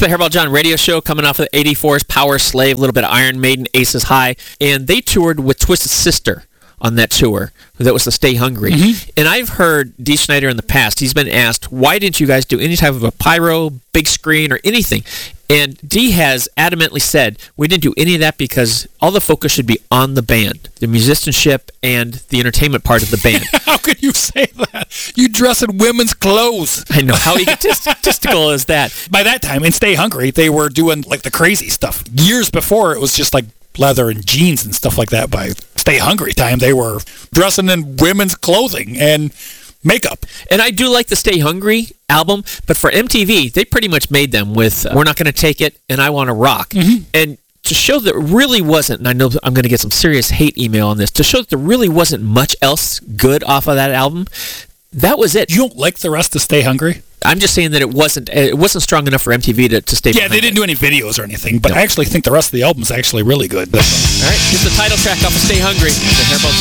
the Hairball John radio show coming off of the 84's Power Slave, a little bit of Iron Maiden, Aces High, and they toured with Twisted Sister on that tour. That was the Stay Hungry. Mm-hmm. And I've heard Dee Snider in the past, he's been asked, why didn't you guys do any type of a pyro, big screen, or anything? And Dee has adamantly said, we didn't do any of that because all the focus should be on the band, the musicianship, and the entertainment part of the band. How could you say that? You dress in women's clothes. I know. How egotistical is that? By that time, in Stay Hungry, they were doing like the crazy stuff. Years before, it was just like leather and jeans and stuff like that. By Stay Hungry time, they were dressing in women's clothing and makeup. And I do like the Stay Hungry album, but for MTV, they pretty much made them with We're Not Gonna Take It and I Wanna Rock. Mm-hmm. And to show that it really wasn't, and I know I'm going to get some serious hate email on this, to show that there really wasn't much else good off of that album, that was it. You don't like the rest of Stay Hungry? I'm just saying that it wasn't strong enough for MTV to stay behind. Yeah, they didn't do any videos or anything, but I actually think the rest of the album is actually really good. All right, here's the title track off of Stay Hungry, the Hairball